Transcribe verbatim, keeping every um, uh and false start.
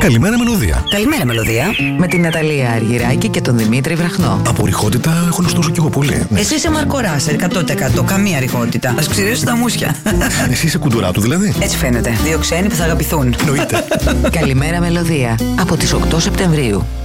Καλημέρα Μελωδία. Καλημέρα Μελωδία. Με την Ναταλία Αργυράκη και τον Δημήτρη Βραχνό. Από ρηχότητα έχω νοστόσο κι εγώ πολύ. Εσύ είσαι Μαρκοράσερ, εκατό τοις εκατό. Καμία ρηχότητα. Ας ξηρίσουν τα μουσια. Εσύ είσαι κουντουράτου δηλαδή. Έτσι φαίνεται. Δύο ξένοι που θα αγαπηθούν. Εννοείται. Καλημέρα Μελωδία. Από τις οκτώ Σεπτεμβρίου.